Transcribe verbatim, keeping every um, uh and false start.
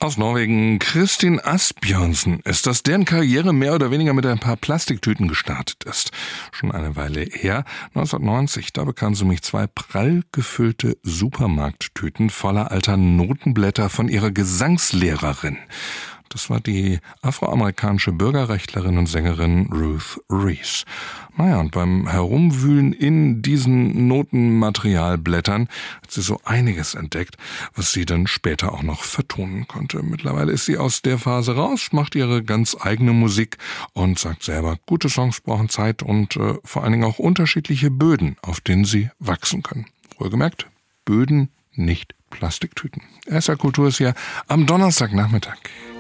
Aus Norwegen, Kristin Asbjørnsen ist das, deren Karriere mehr oder weniger mit ein paar Plastiktüten gestartet ist. Schon eine Weile her, neunzehnhundertneunzig, da bekam sie mich zwei prall gefüllte Supermarkttüten voller alter Notenblätter von ihrer Gesangslehrerin. Das war die afroamerikanische Bürgerrechtlerin und Sängerin Ruth Reese. Naja, und beim Herumwühlen in diesen Notenmaterialblättern hat sie so einiges entdeckt, was sie dann später auch noch vertonen konnte. Mittlerweile ist sie aus der Phase raus, macht ihre ganz eigene Musik und sagt selber, gute Songs brauchen Zeit und äh, vor allen Dingen auch unterschiedliche Böden, auf denen sie wachsen können. Wohlgemerkt, Böden, nicht Plastiktüten. S R Kultur ist hier am Donnerstagnachmittag.